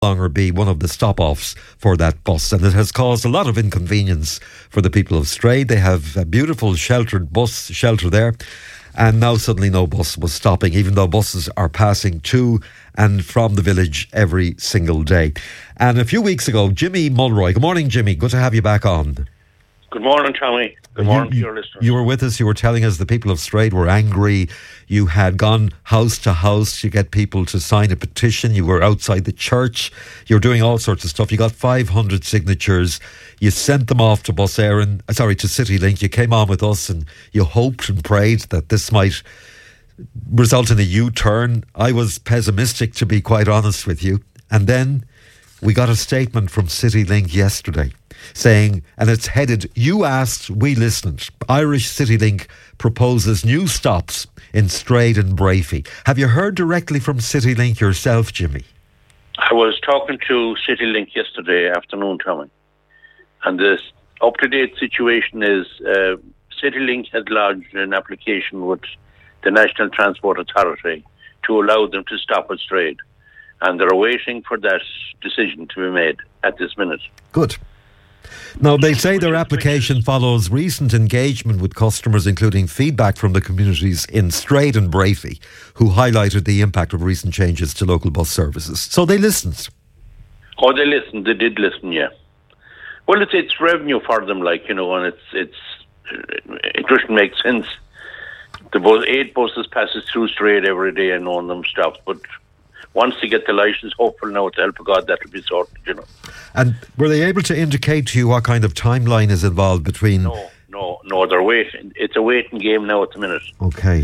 longer be one of the stop-offs for that bus, and it has caused a lot of inconvenience for the people of Strade. They have a beautiful sheltered bus shelter there, and now suddenly no bus was stopping, even though buses are passing to and from the village every single day. And a few weeks ago, Jimmy Mulroy, good morning Jimmy, good to have you back on. Good morning, Tommy. Good morning to your listeners. You were with us, you were telling us the people of Strade were angry. You had gone house to house to get people to sign a petition. You were outside the church. You were doing all sorts of stuff. You got 500 signatures. You sent them off to to CityLink. You came on with us and you hoped and prayed that this might result in a U-turn. I was pessimistic, to be quite honest with you. And then we got a statement from CityLink yesterday saying, and it's headed, "You asked, we listened. Irish CityLink proposes new stops in Strade and Brafey." Have you heard directly from CityLink yourself, Jimmy? I was talking to CityLink yesterday afternoon, Tommy, and this up-to-date situation is CityLink had lodged an application with the National Transport Authority to allow them to stop at Strade, and they're waiting for that decision to be made at this minute. Good. Now, they say their application follows recent engagement with customers, including feedback from the communities in Strade and Brafey, who highlighted the impact of recent changes to local bus services. So they listened. Oh, they listened. They did listen, yeah. Well, it's revenue for them, and it doesn't make sense. The 8 buses passes through Strade every day and none of them stops, but once they get the licence, hopefully now, with the help of God, that'll be sorted, And were they able to indicate to you what kind of timeline is involved between... No, they're waiting. It's a waiting game now at the minute. Okay.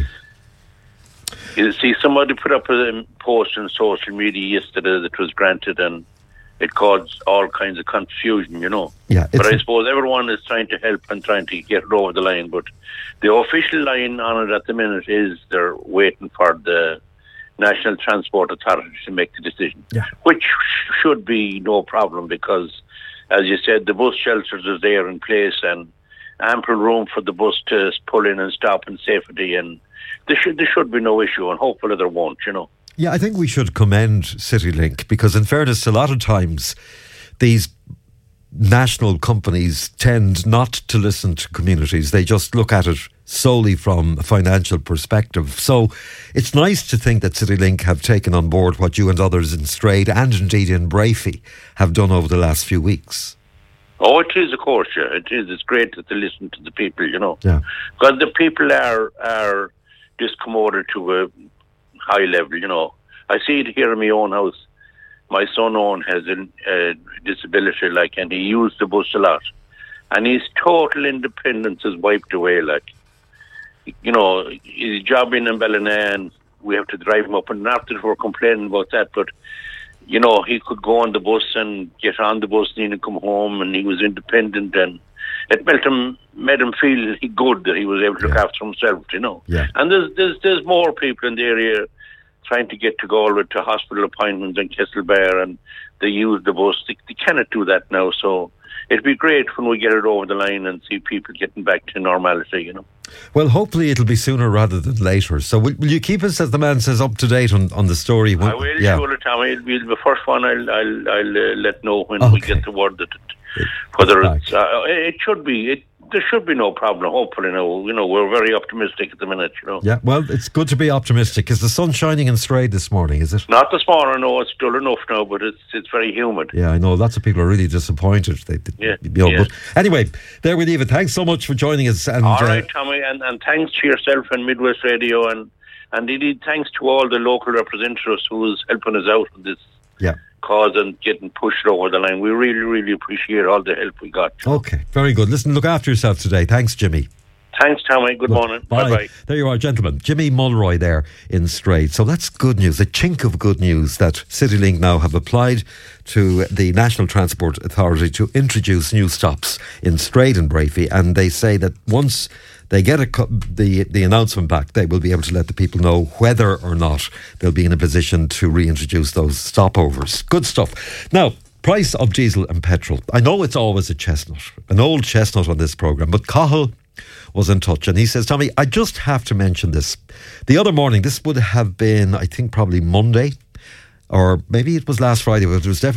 You see, somebody put up a post on social media yesterday that was granted, and it caused all kinds of confusion, Yeah, but I suppose everyone is trying to help and trying to get it over the line, but the official line on it at the minute is they're waiting for the National Transport Authority to make the decision, which should be no problem because, as you said, the bus shelters are there in place and ample room for the bus to pull in and stop in safety, and there should be no issue, and hopefully there won't, Yeah, I think we should commend CityLink because, in fairness, a lot of times these national companies tend not to listen to communities. They just look at it solely from a financial perspective. So it's nice to think that CityLink have taken on board what you and others in Strade and indeed in Brafey have done over the last few weeks. Oh, it is, of course, yeah. It is. It's great that they listen to the people, Yeah. Because the people are discommoded to a high level, I see it here in my own house. My son Owen has a disability, and he used the bus a lot. And his total independence is wiped away, his job in Ballina, and we have to drive him up, and not that we're complaining about that, but, he could go on the bus and get on the bus and he'd come home, and he was independent, and it made him feel good that he was able to look after himself, Yeah. And there's more people in the area trying to get to Galway to hospital appointments in Kesselbear, and they use the bus. They cannot do that now, so it'd be great when we get it over the line and see people getting back to normality, Well, hopefully it'll be sooner rather than later. So will you keep us, as the man says, up to date on the story? I will, surely, Tommy. It'll be the first one I'll let know when we get the word that whether it's... it should be... There should be no problem, hopefully. We're very optimistic at the minute, Yeah, well, it's good to be optimistic. Is the sun shining in Strade this morning, is it? Not this morning, no. It's dull enough now, but it's very humid. Yeah, I know. Lots of people are really disappointed. But anyway, there we leave it. Thanks so much for joining us. And, all right, Tommy, and thanks to yourself and Midwest Radio, and indeed thanks to all the local representatives who's helping us out with this cause and getting pushed over the line. We really, really appreciate all the help we got. Okay, very good. Listen, look after yourself today. Thanks, Jimmy. Thanks, Tommy. Good morning. Bye-bye. There you are, gentlemen. Jimmy Mulroy there in Strade. So that's good news, a chink of good news that CityLink now have applied to the National Transport Authority to introduce new stops in Strade and Brafey, and they say that once they get the announcement back, they will be able to let the people know whether or not they'll be in a position to reintroduce those stopovers. Good stuff. Now, price of diesel and petrol. I know it's always a chestnut, an old chestnut on this programme, but Cahill was in touch and he says, Tommy, I just have to mention this. The other morning, this would have been, I think, probably Monday, or maybe it was last Friday, but it was definitely